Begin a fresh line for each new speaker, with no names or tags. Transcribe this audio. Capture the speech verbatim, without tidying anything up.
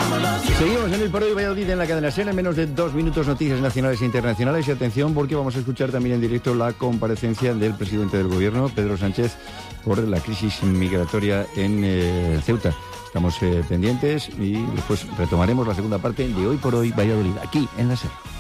Seguimos en el Por Hoy Valladolid en la cadena SER. En menos de dos minutos, noticias nacionales e internacionales. Y atención, porque vamos a escuchar también en directo la comparecencia del presidente del gobierno, Pedro Sánchez, por la crisis migratoria en eh, Ceuta. Estamos eh, pendientes y después retomaremos la segunda parte de Hoy por Hoy Valladolid, aquí en la SER.